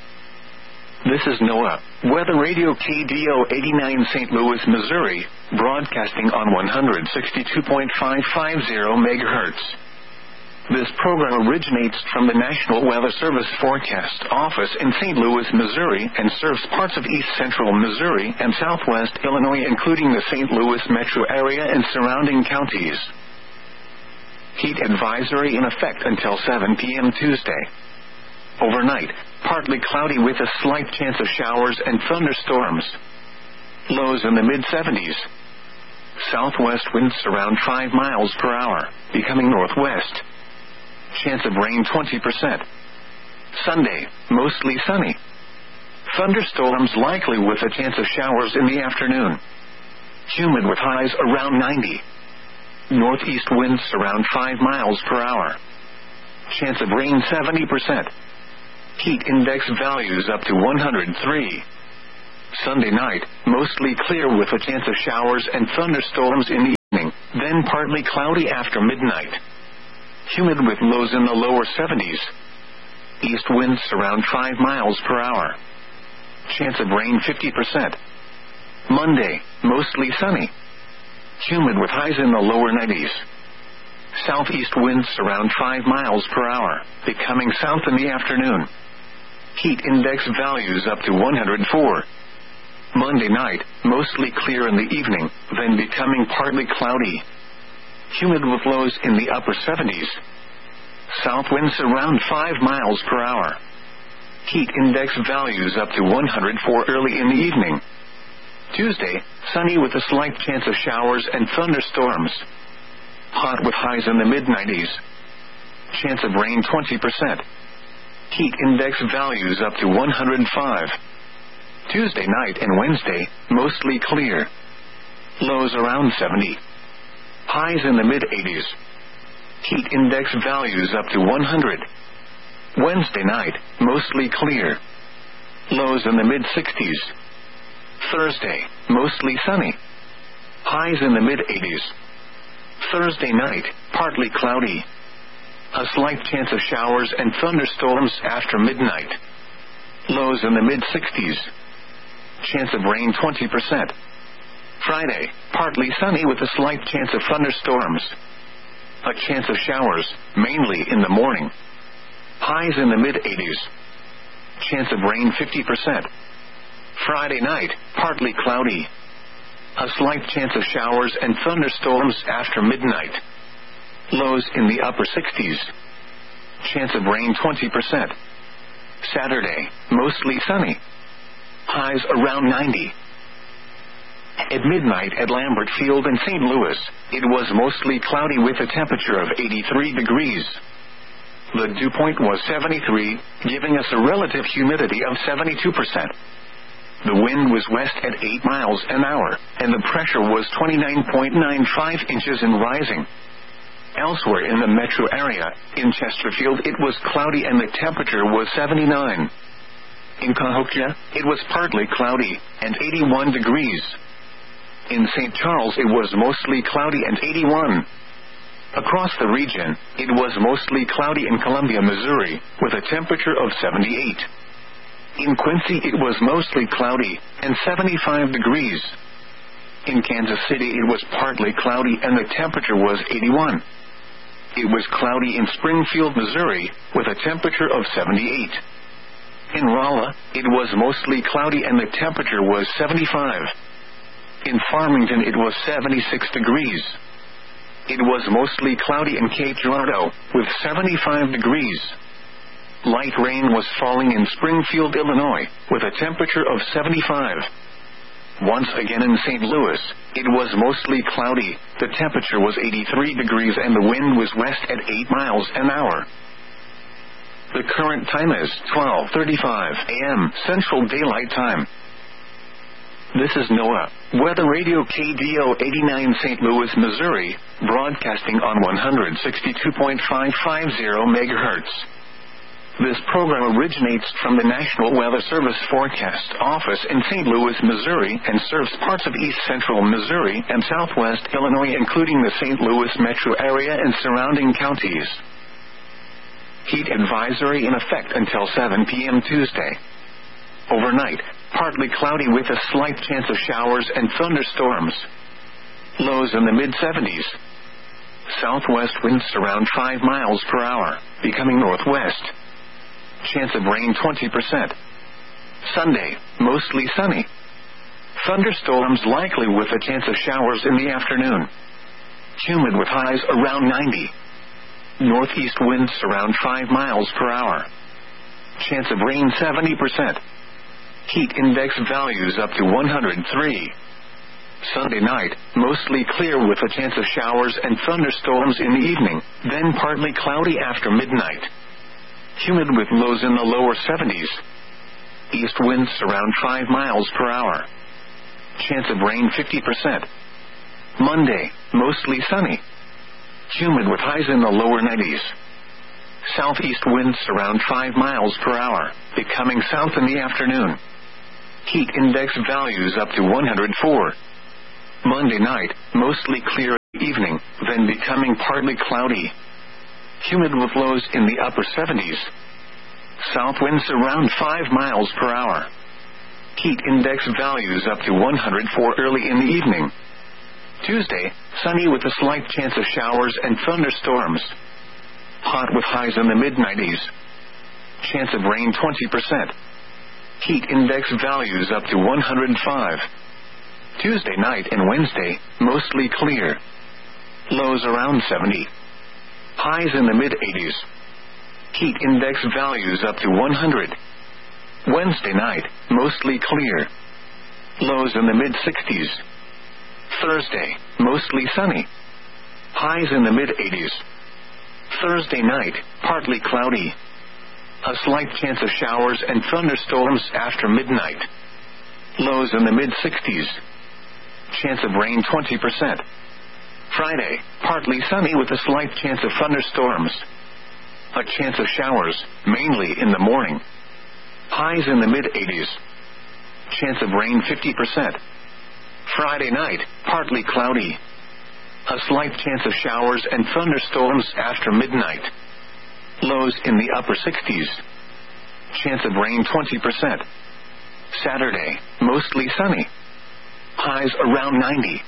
S1: This is NOAA, Weather Radio K D O eighty-nine Saint Louis, Missouri, broadcasting on one hundred sixty-two point five five zero megahertz. This program originates from the National Weather Service Forecast Office in Saint Louis, Missouri, and serves parts of east central Missouri and southwest Illinois, including the Saint Louis metro area and surrounding counties. Heat advisory in effect until seven p.m. Tuesday. Overnight, partly cloudy with a slight chance of showers and thunderstorms. Lows in the mid seventies. Southwest winds around five miles per hour, becoming northwest. Chance of rain twenty percent. Sunday, mostly sunny. Thunderstorms likely with a chance of showers in the afternoon. Humid with highs around ninety. Northeast winds around five miles per hour. Chance of rain seventy percent. Heat index values up to one hundred three. Sunday night, mostly clear with a chance of showers and thunderstorms in the evening. then partly cloudy after midnight. Humid with lows in the lower seventies. East winds around five miles per hour. Chance of rain fifty percent. Monday, mostly sunny. Humid with highs in the lower nineties. Southeast winds around five miles per hour, becoming south in the afternoon. Heat index values up to one hundred four. Monday night, mostly clear in the evening, then becoming partly cloudy. Humid with lows in the upper seventies. South winds around five miles per hour. Heat index values up to one hundred four early in the evening. Tuesday, sunny with a slight chance of showers and thunderstorms. Hot with highs in the mid nineties. Chance of rain twenty percent. Heat index values up to one hundred five. Tuesday night and Wednesday, mostly clear. Lows around seventy. Highs in the mid eighties. Heat index values up to one hundred. Wednesday night, mostly clear. Lows in the mid sixties. Thursday, mostly sunny. Highs in the mid eighties. Thursday night, partly cloudy. A slight chance of showers and thunderstorms after midnight. Lows in the mid sixties. Chance of rain twenty percent. Friday, partly sunny with a slight chance of thunderstorms. A chance of showers, mainly in the morning. Highs in the mid eighties. Chance of rain fifty percent. Friday night, partly cloudy. A slight chance of showers and thunderstorms after midnight. Lows in the upper sixties. Chance of rain twenty percent. Saturday, mostly sunny. Highs around ninety. At midnight at Lambert Field in Saint Louis, it was mostly cloudy with a temperature of eighty-three degrees. The dew point was seventy-three, giving us a relative humidity of seventy-two percent. The wind was west at eight miles an hour, and the pressure was twenty-nine point nine five inches and rising. Elsewhere in the metro area, in Chesterfield it was cloudy and the temperature was seventy-nine. In Cahokia, it was partly cloudy, and eighty-one degrees. In Saint Charles it was mostly cloudy and eighty-one. Across the region, it was mostly cloudy in Columbia, Missouri, with a temperature of seventy-eight. In Quincy it was mostly cloudy, and seventy-five degrees. In Kansas City it was partly cloudy and the temperature was eighty-one. It was cloudy in Springfield, Missouri, with a temperature of seventy-eight. In Rolla, it was mostly cloudy and the temperature was seventy-five. In Farmington it was seventy-six degrees. It was mostly cloudy in Cape Girardeau, with seventy-five degrees. Light rain was falling in Springfield, Illinois, with a temperature of seventy-five. Once again in Saint Louis, it was mostly cloudy, the temperature was eighty-three degrees and the wind was west at eight miles an hour. The current time is twelve thirty-five a.m. Central Daylight Time. This is NOAA, Weather Radio K D O eighty-nine Saint Louis, Missouri, broadcasting on one sixty-two point five five zero megahertz. This program originates from the National Weather Service Forecast Office in Saint Louis, Missouri, and serves parts of east central Missouri and southwest Illinois, including the Saint Louis metro area and surrounding counties. Heat advisory in effect until seven p.m. Tuesday. Overnight, partly cloudy with a slight chance of showers and thunderstorms. Lows in the mid seventies. Southwest winds around five miles per hour, becoming northwest. Chance of rain twenty percent. Sunday, mostly sunny. Thunderstorms likely with a chance of showers in the afternoon. Humid with highs around ninety. Northeast winds around five miles per hour. Chance of rain seventy percent. Heat index values up to one hundred three. Sunday night, mostly clear with a chance of showers and thunderstorms in the evening, then partly cloudy after midnight. Humid with lows in the lower seventies. East winds around five miles per hour. Chance of rain fifty percent. Monday, mostly sunny. Humid with highs in the lower nineties. Southeast winds around five miles per hour, becoming south in the afternoon. Heat index values up to one hundred four. Monday night, mostly clear. evening, then becoming partly cloudy. Humid with lows in the upper seventies. South winds around five miles per hour. Heat index values up to one hundred four early in the evening. Tuesday, sunny with a slight chance of showers and thunderstorms. Hot with highs in the mid nineties. Chance of rain twenty percent. Heat index values up to one hundred five. Tuesday night and Wednesday, mostly clear. Lows around seventy. Highs in the mid eighties. Heat index values up to one hundred. Wednesday night, mostly clear. Lows in the mid sixties. Thursday, mostly sunny. Highs in the mid eighties. Thursday night, partly cloudy. A slight chance of showers and thunderstorms after midnight. Lows in the mid sixties. Chance of rain twenty percent. Friday, partly sunny with a slight chance of thunderstorms. A chance of showers, mainly in the morning. Highs in the mid eighties. Chance of rain fifty percent. Friday night, partly cloudy. A slight chance of showers and thunderstorms after midnight. Lows in the upper sixties. Chance of rain twenty percent. Saturday, mostly sunny. Highs around ninety.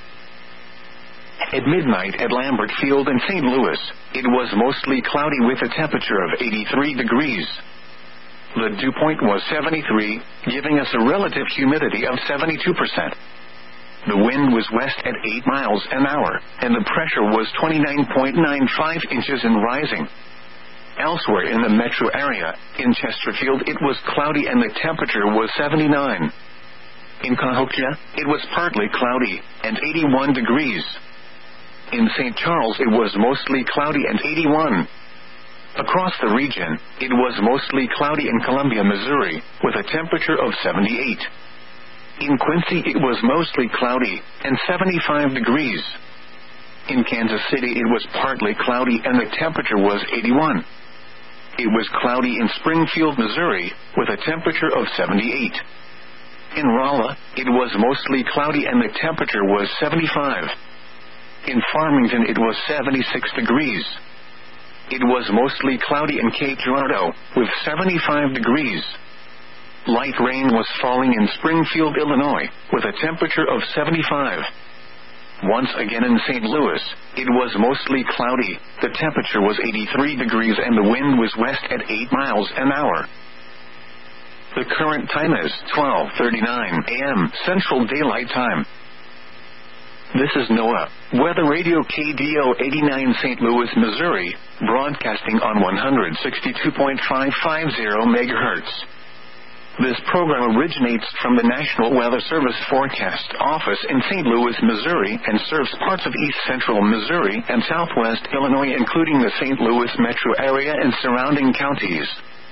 S1: At midnight at Lambert Field in Saint Louis, it was mostly cloudy with a temperature of eighty-three degrees. The dew point was seventy-three, giving us a relative humidity of seventy-two percent. The wind was west at eight miles an hour, and the pressure was twenty-nine point nine five inches and rising. Elsewhere in the metro area, in Chesterfield it was cloudy and the temperature was seventy-nine. In Cahokia, it was partly cloudy, and eighty-one degrees. In Saint Charles it was mostly cloudy and eighty-one. Across the region, it was mostly cloudy in Columbia, Missouri, with a temperature of seventy-eight. In Quincy it was mostly cloudy, and seventy-five degrees. In Kansas City it was partly cloudy and the temperature was eighty-one. It was cloudy in Springfield, Missouri, with a temperature of seventy-eight. In Rolla, it was mostly cloudy and the temperature was seventy-five. In Farmington it was seventy-six degrees. It was mostly cloudy in Cape Girardeau, with seventy-five degrees. Light rain was falling in Springfield, Illinois, with a temperature of seventy-five. Once again in Saint Louis, it was mostly cloudy, the temperature was eighty-three degrees and the wind was west at eight miles an hour. The current time is twelve thirty-nine a.m. Central Daylight Time. This is NOAA, Weather Radio K D O eighty-nine Saint Louis, Missouri, broadcasting on one sixty-two point five five zero megahertz. This program originates from the National Weather Service Forecast Office in Saint Louis, Missouri, and serves parts of east central Missouri and southwest Illinois, including the Saint Louis metro area and surrounding counties.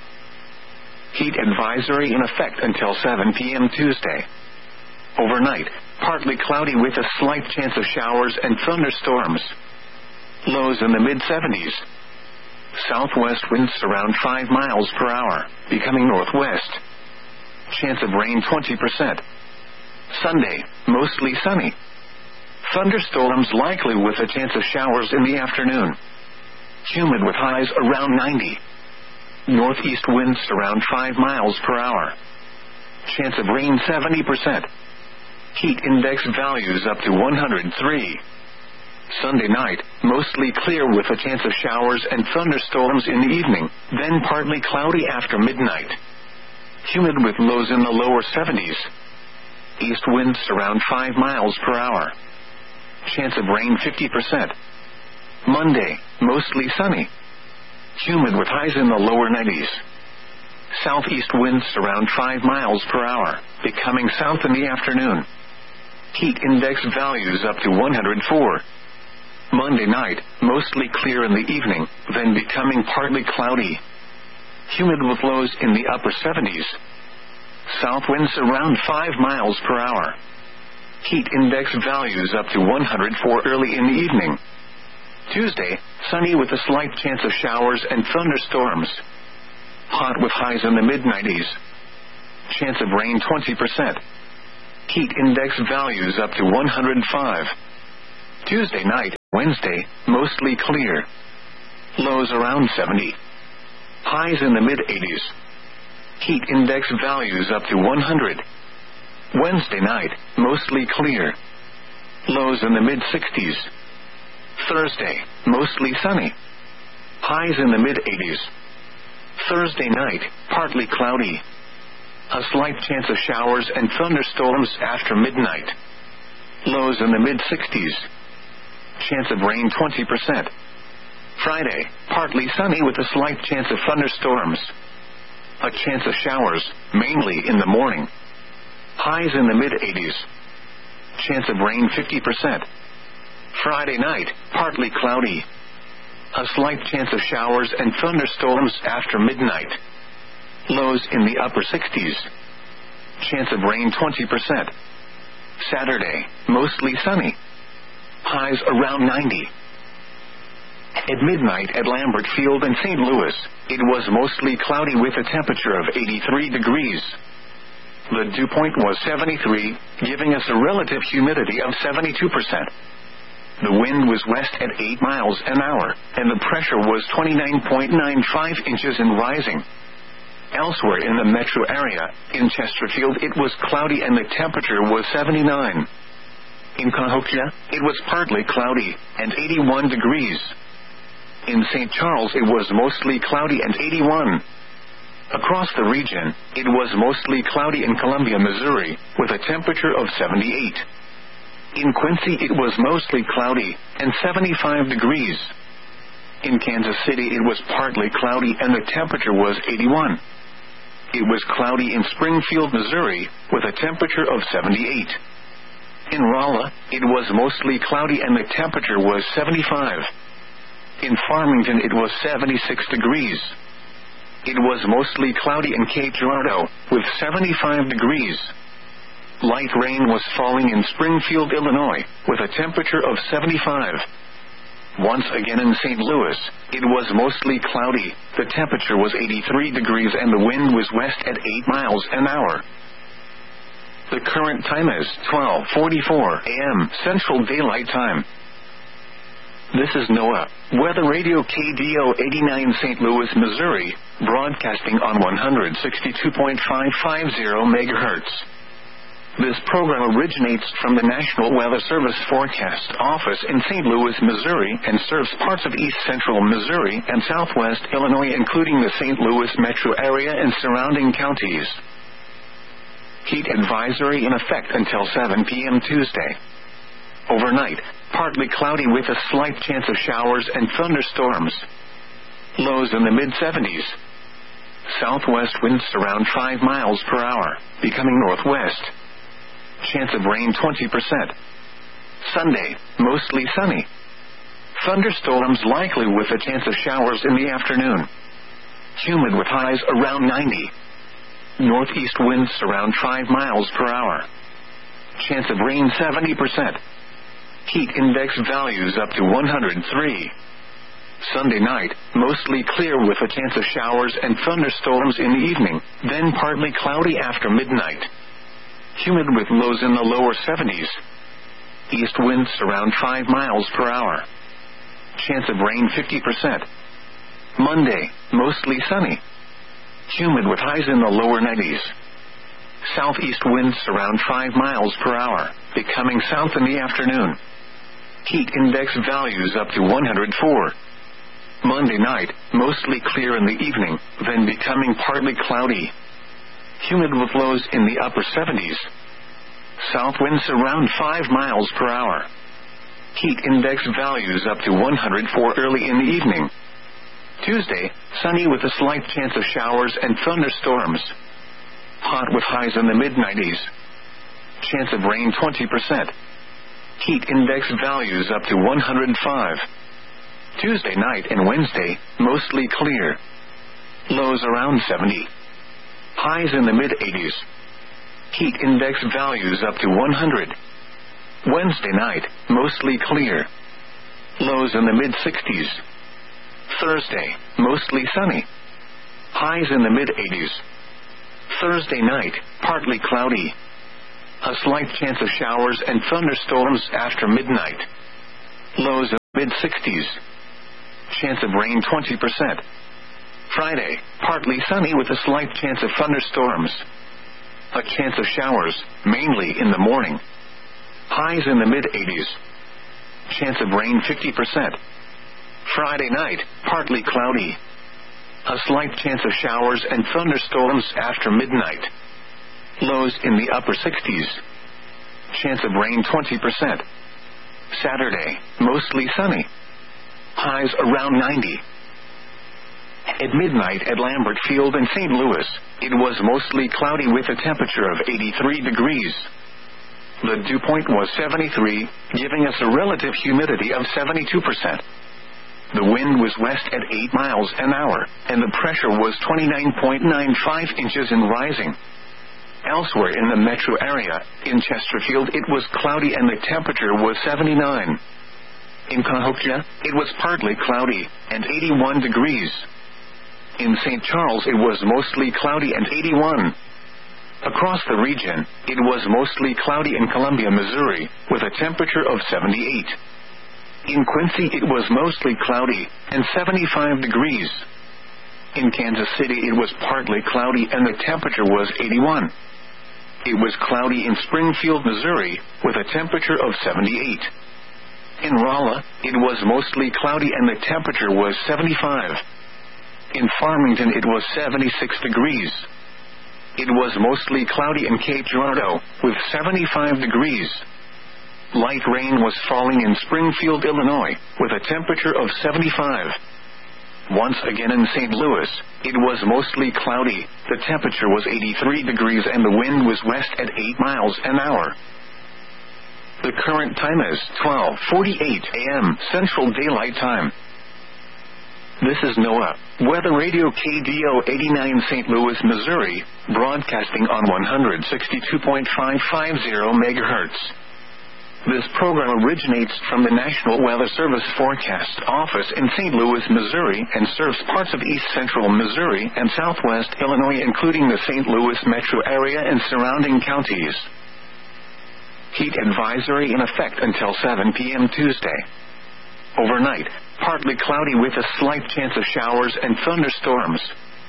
S1: Heat advisory in effect until seven p.m. Tuesday. Overnight, partly cloudy with a slight chance of showers and thunderstorms. Lows in the mid seventies. Southwest winds around five miles per hour, becoming northwest. Chance of rain twenty percent. Sunday, mostly sunny. Thunderstorms likely with a chance of showers in the afternoon. Humid with highs around ninety. Northeast winds around five miles per hour. Chance of rain seventy percent. Heat index values up to one hundred three. Sunday night, mostly clear with a chance of showers and thunderstorms in the evening, then partly cloudy after midnight. Humid with lows in the lower seventies. East winds around five miles per hour. Chance of rain fifty percent. Monday, mostly sunny. Humid with highs in the lower nineties. Southeast winds around five miles per hour, becoming south in the afternoon. Heat index values up to one hundred four. Monday night, mostly clear in the evening, then becoming partly cloudy. Humid with lows in the upper seventies. South winds around five miles per hour. Heat index values up to one hundred four early in the evening. Tuesday, sunny with a slight chance of showers and thunderstorms. Hot with highs in the mid nineties. Chance of rain twenty percent. Heat index values up to one hundred five. Tuesday night, Wednesday, mostly clear. Lows around seventy. Highs in the mid-eighties. Heat index values up to one hundred. Wednesday night, mostly clear. Lows in the mid-sixties. Thursday, mostly sunny. Highs in the mid-eighties. Thursday night, partly cloudy. A slight chance of showers and thunderstorms after midnight. Lows in the mid-sixties. Chance of rain twenty percent. Friday, partly sunny with a slight chance of thunderstorms. A chance of showers, mainly in the morning. Highs in the mid-eighties. Chance of rain fifty percent. Friday night, partly cloudy. A slight chance of showers and thunderstorms after midnight. Lows in the upper sixties. Chance of rain twenty percent. Saturday, mostly sunny. Highs around ninety. At midnight at Lambert Field in Saint Louis, it was mostly cloudy with a temperature of eighty-three degrees. The dew point was seventy-three, giving us a relative humidity of seventy-two percent. The wind was west at eight miles an hour, and the pressure was twenty-nine point nine five inches and rising. Elsewhere in the metro area, in Chesterfield it was cloudy and the temperature was seventy-nine. In Cahokia, it was partly cloudy, and eighty-one degrees. In Saint Charles it was mostly cloudy and eighty-one. Across the region, it was mostly cloudy in Columbia, Missouri, with a temperature of seventy-eight. In Quincy it was mostly cloudy, and seventy-five degrees. In Kansas City it was partly cloudy and the temperature was eighty-one. It was cloudy in Springfield, Missouri, with a temperature of seventy-eight. In Rolla, it was mostly cloudy and the temperature was seventy-five. In Farmington it was seventy-six degrees. It was mostly cloudy in Cape Girardeau, with seventy-five degrees. Light rain was falling in Springfield, Illinois, with a temperature of seventy-five. Once again in Saint Louis, it was mostly cloudy, the temperature was eighty-three degrees and the wind was west at eight miles an hour. The current time is twelve forty-four a m Central Daylight Time. This is NOAA, Weather Radio K D O eighty-nine Saint Louis, Missouri, broadcasting on one sixty-two point five five zero megahertz. This program originates from the National Weather Service Forecast Office in Saint Louis, Missouri, and serves parts of east central Missouri and southwest Illinois, including the Saint Louis metro area and surrounding counties. Heat advisory in effect until seven p m Tuesday. Overnight, partly cloudy with a slight chance of showers and thunderstorms. Lows in the mid-seventies. Southwest winds around five miles per hour, becoming northwest. Chance of rain twenty percent. Sunday, mostly sunny. Thunderstorms likely with a chance of showers in the afternoon. Humid with highs around ninety. Northeast winds around five miles per hour. Chance of rain seventy percent. Heat index values up to one hundred three. Sunday night, mostly clear with a chance of showers and thunderstorms in the evening, then partly cloudy after midnight. Humid with lows in the lower seventies. East winds around five miles per hour. Chance of rain fifty percent. Monday, mostly sunny. Humid with highs in the lower nineties. Southeast winds around five miles per hour, becoming south in the afternoon. Heat index values up to one hundred four. Monday night, mostly clear in the evening, then becoming partly cloudy. Humid with lows in the upper seventies. South winds around five miles per hour. Heat index values up to one hundred four early in the evening. Tuesday, sunny with a slight chance of showers and thunderstorms. Hot with highs in the mid-nineties. Chance of rain twenty percent. Heat index values up to one hundred five. Tuesday night and Wednesday, mostly clear. Lows around seventy. Highs in the mid-eighties. Heat index values up to one hundred. Wednesday night, mostly clear. Lows in the mid-sixties. Thursday, mostly sunny. Highs in the mid-eighties. Thursday night, partly cloudy. A slight chance of showers and thunderstorms after midnight. Lows in the mid sixties. Chance of rain twenty percent. Friday, partly sunny with a slight chance of thunderstorms. A chance of showers, mainly in the morning. Highs in the mid eighties. Chance of rain fifty percent. Friday night, partly cloudy. A slight chance of showers and thunderstorms after midnight. Lows in the upper sixties. Chance of rain twenty percent. Saturday, mostly sunny. Highs around ninety. At midnight at Lambert Field in Saint Louis, it was mostly cloudy with a temperature of eighty-three degrees. The dew point was seventy-three, giving us a relative humidity of seventy-two percent. The wind was west at eight miles an hour, and the pressure was twenty-nine point nine five inches and rising. Elsewhere in the metro area, in Chesterfield it was cloudy and the temperature was seventy-nine. In Cahokia, it was partly cloudy, and eighty-one degrees. In Saint Charles it was mostly cloudy and eighty-one. Across the region, it was mostly cloudy in Columbia, Missouri, with a temperature of seventy-eight. In Quincy it was mostly cloudy, and seventy-five degrees. In Kansas City it was partly cloudy and the temperature was eighty-one. It was cloudy in Springfield, Missouri, with a temperature of seventy-eight. In Rolla, it was mostly cloudy and the temperature was seventy-five. In Farmington it was seventy-six degrees. It was mostly cloudy in Cape Girardeau, with seventy-five degrees. Light rain was falling in Springfield, Illinois, with a temperature of seventy-five. Once again in Saint Louis, it was mostly cloudy, the temperature was eighty-three degrees and the wind was west at eight miles an hour. The current time is twelve forty-eight a.m. Central Daylight Time. This is NOAA, Weather Radio K D O eighty-nine Saint Louis, Missouri, broadcasting on one sixty-two point five five zero megahertz. This program originates from the National Weather Service Forecast Office in Saint Louis, Missouri, and serves parts of east central Missouri and southwest Illinois, including the Saint Louis metro area and surrounding counties. Heat advisory in effect until seven p.m. Tuesday. Overnight, partly cloudy with a slight chance of showers and thunderstorms.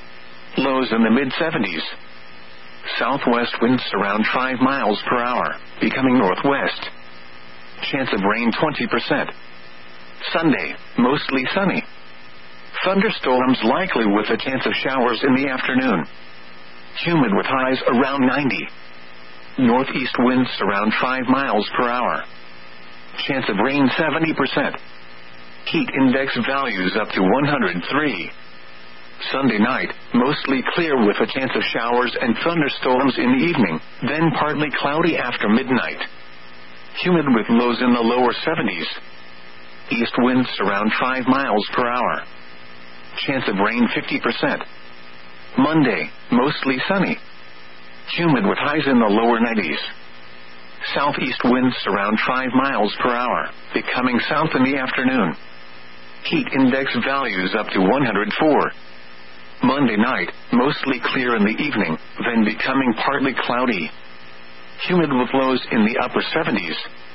S1: Lows in the mid seventies. Southwest winds around five miles per hour, becoming northwest. Chance of rain twenty percent. Sunday, mostly sunny. Thunderstorms likely with a chance of showers in the afternoon. Humid with highs around ninety. Northeast winds around five miles per hour. Chance of rain seventy percent. Heat index values up to one hundred three. Sunday night, mostly clear with a chance of showers and thunderstorms in the evening, then partly cloudy after midnight. Humid with lows in the lower seventies. East winds around five miles per hour. Chance of rain fifty percent. Monday, mostly sunny. Humid with highs in the lower nineties. Southeast winds around five miles per hour, becoming south in the afternoon. Heat index values up to one hundred four. Monday night, mostly clear in the evening, then becoming partly cloudy. Humid with lows in the upper seventies.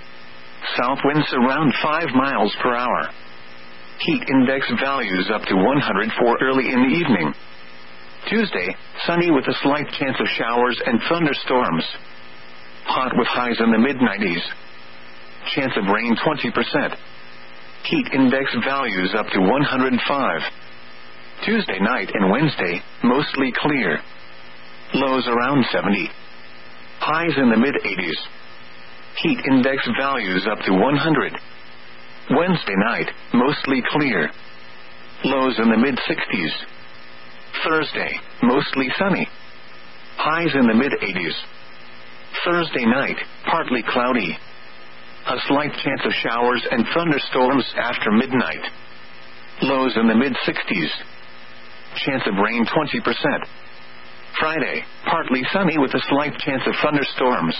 S1: South winds around five miles per hour. Heat index values up to one hundred four early in the evening. Tuesday, sunny with a slight chance of showers and thunderstorms. Hot with highs in the mid nineties. Chance of rain twenty percent. Heat index values up to one hundred five. Tuesday night and Wednesday, mostly clear. Lows around seventy. Highs in the mid eighties. Heat index values up to one hundred. Wednesday night, mostly clear. Lows in the mid sixties. Thursday, mostly sunny. Highs in the mid eighties. Thursday night, partly cloudy. A slight chance of showers and thunderstorms after midnight. Lows in the mid sixties. Chance of rain twenty percent. Friday, partly sunny with a slight chance of thunderstorms.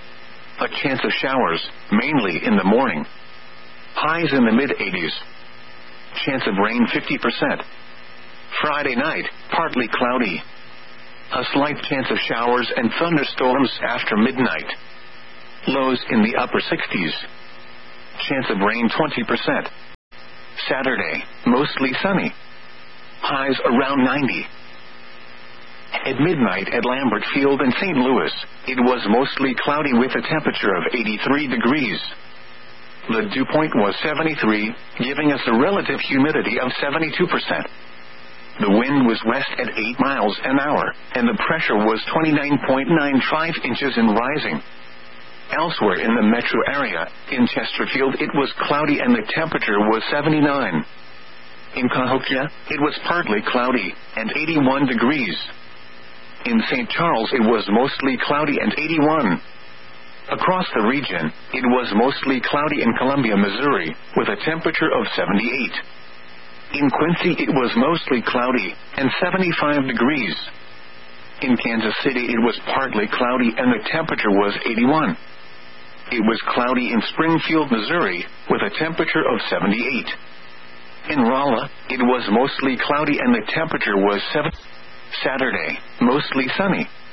S1: A chance of showers, mainly in the morning. Highs in the mid eighties. Chance of rain fifty percent. Friday night, partly cloudy. A slight chance of showers and thunderstorms after midnight. Lows in the upper sixties. Chance of rain twenty percent. Saturday, mostly sunny. Highs around ninety. At midnight at Lambert Field in Saint Louis, it was mostly cloudy with a temperature of eighty-three degrees. The dew point was seventy-three, giving us a relative humidity of seventy-two percent. The wind was west at eight miles an hour, and the pressure was twenty-nine point nine five inches and rising. Elsewhere in the metro area, in Chesterfield it was cloudy and the temperature was seventy-nine. In Cahokia, it was partly cloudy, and eighty-one degrees. In Saint Charles it was mostly cloudy and eighty-one. Across the region, it was mostly cloudy in Columbia, Missouri, with a temperature of seventy-eight. In Quincy it was mostly cloudy, and seventy-five degrees. In Kansas City it was partly cloudy and the temperature was eighty-one. It was cloudy in Springfield, Missouri, with a temperature of seventy-eight. In Rolla, it was mostly cloudy and the temperature was seven. Saturday, mostly sunny.